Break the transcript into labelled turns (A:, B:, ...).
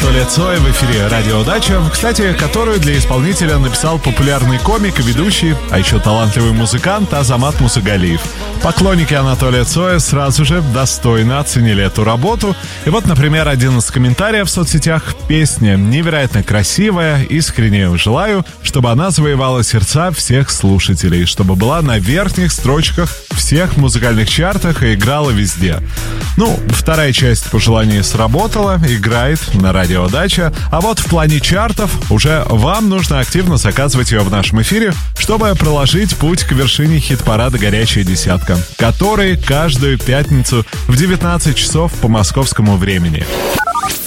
A: Анатолия Цоя в эфире «Радио Дача», кстати, которую для исполнителя написал популярный комик и ведущий, а еще талантливый музыкант Азамат Мусагалиев. Поклонники Анатолия Цоя сразу же достойно оценили эту работу. И вот, например, один из комментариев в соцсетях: «Песня невероятно красивая, искренне желаю, чтобы она завоевала сердца всех слушателей, чтобы была на верхних строчках всех музыкальных чартах и играла везде». Ну, вторая часть пожеланий сработала, играет на радио Дача. А вот в плане чартов уже вам нужно активно заказывать ее в нашем эфире, чтобы проложить путь к вершине хит-парада «Горячая десятка», который каждую пятницу в 19 часов по московскому времени.